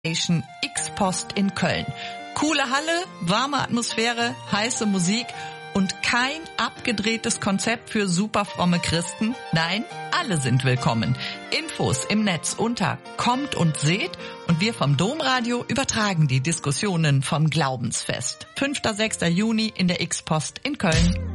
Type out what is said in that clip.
X-Post in Köln. Coole Halle, warme Atmosphäre, heiße Musik und kein abgedrehtes Konzept für superfromme Christen. Nein, alle sind willkommen. Infos im Netz unter Kommt und seht und wir vom Domradio übertragen die Diskussionen vom Glaubensfest. 5. 6. Juni in der X-Post in Köln.